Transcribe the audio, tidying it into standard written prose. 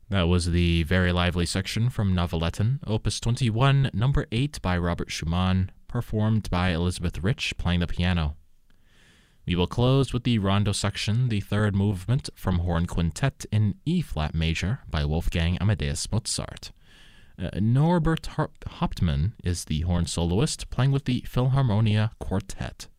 That was the very lively section from Novelletten, Opus 21, number 8 by Robert Schumann, performed by Elizabeth Rich playing the piano. We will close with the rondo section, the third movement from Horn Quintet in E-flat major by Wolfgang Amadeus Mozart. Norbert Hauptmann is the horn soloist, playing with the Philharmonia Quartet.